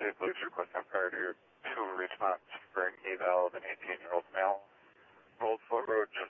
State Police request on priority to response for an eval of an 18-year-old male. Old Fort Road,